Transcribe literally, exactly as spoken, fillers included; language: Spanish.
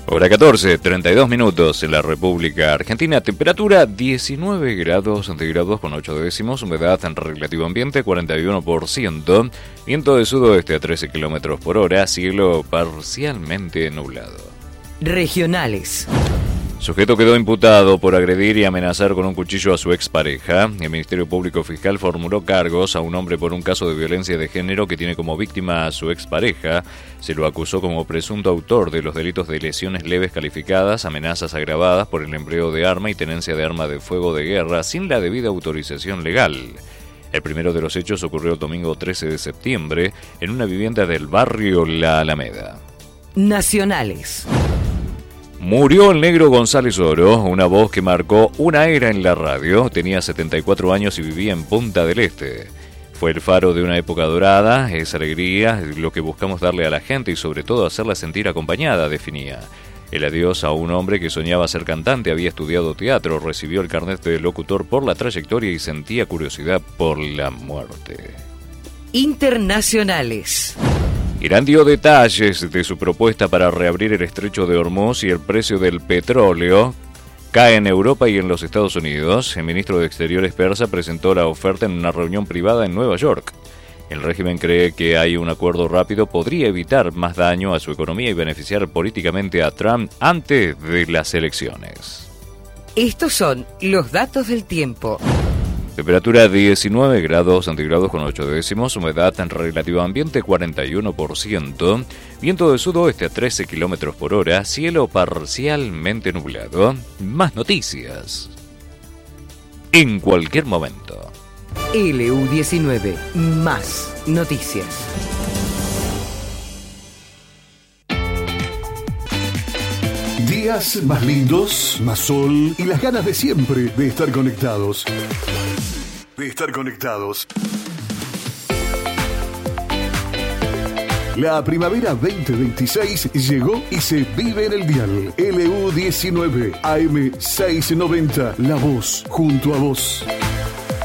Hora catorce, treinta y dos minutos en la República Argentina. Temperatura diecinueve grados centígrados con ocho décimos. Humedad en relativo ambiente cuarenta y uno por ciento. Viento de sudoeste a trece kilómetros por hora. Cielo parcialmente nublado. Regionales. Sujeto quedó imputado por agredir y amenazar con un cuchillo a su expareja. El Ministerio Público Fiscal formuló cargos a un hombre por un caso de violencia de género que tiene como víctima a su expareja. Se lo acusó como presunto autor de los delitos de lesiones leves calificadas, amenazas agravadas por el empleo de arma y tenencia de arma de fuego de guerra sin la debida autorización legal. El primero de los hechos ocurrió el domingo trece de septiembre en una vivienda del barrio La Alameda. Nacionales. Murió el negro González Oro, una voz que marcó una era en la radio. Tenía setenta y cuatro años y vivía en Punta del Este. Fue el faro de una época dorada, es alegría, lo que buscamos darle a la gente y sobre todo hacerla sentir acompañada, definía. El adiós a un hombre que soñaba ser cantante, había estudiado teatro, recibió el carnet de locutor por la trayectoria y sentía curiosidad por la muerte. Internacionales. Irán dio detalles de su propuesta para reabrir el estrecho de Hormuz y el precio del petróleo cae en Europa y en los Estados Unidos. El ministro de Exteriores persa presentó la oferta en una reunión privada en Nueva York. El régimen cree que hay un acuerdo rápido podría evitar más daño a su economía y beneficiar políticamente a Trump antes de las elecciones. Estos son los datos del tiempo. Temperatura diecinueve grados centígrados con ocho décimos, humedad en relativo ambiente cuarenta y uno por ciento, viento de sudoeste a trece kilómetros por hora, cielo parcialmente nublado. Más noticias en cualquier momento. L U diecinueve, más noticias. Días más lindos, más sol y las ganas de siempre de estar conectados. De estar conectados. La primavera veinte veintiséis llegó y se vive en el dial. L U diecinueve, A M seiscientos noventa, La Voz, junto a vos.